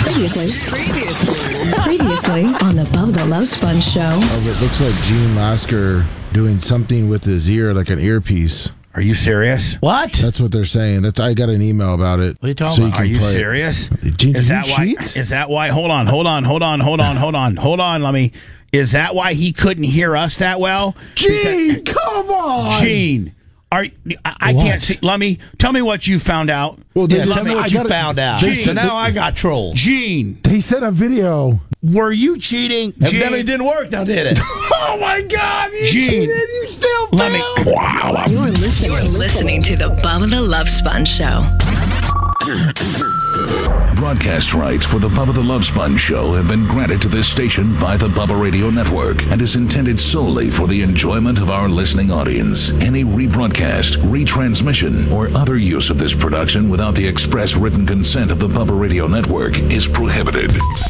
Previously on the Bubba the Love Sponge Show. Oh, it looks like Gene Lasker doing something with his ear, like an earpiece. Are you serious? What? That's what they're saying. I got an email about it. What are you talking about? Are you serious? Gene, Is did that you why? cheat? Is that why? Hold on. Let me. Is that why he couldn't hear us that well? Gene, come on. Gene, I can't see. Tell me what you found out. Well, Yeah, they- tell me what you found out. Gene, So now I got trolled. Gene, He sent a video. were you cheating? Evidently it didn't work now, did it? Oh my God, Gene! You still Let me. You're listening to the Bubba the Love Sponge Show. Broadcast rights for the Bubba the Love Sponge Show have been granted to this station by the Bubba Radio Network and is intended solely for the enjoyment of our listening audience. Any rebroadcast, retransmission, or other use of this production without the express written consent of the Bubba Radio Network is prohibited.